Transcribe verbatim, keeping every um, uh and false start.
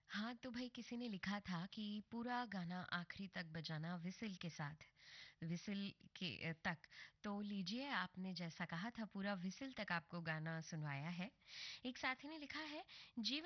हाँ, तो भई किसी ने लिखा था कि पूरा गाना आखिरी तक बजाना व्हिसिल के साथ, व्हिसिल के अ, तक। तो लीजिए आपने जैसा कहा था पूरा व्हिसिल तक आपको गाना सुनवाया है। एक साथी ने लिखा है जीवन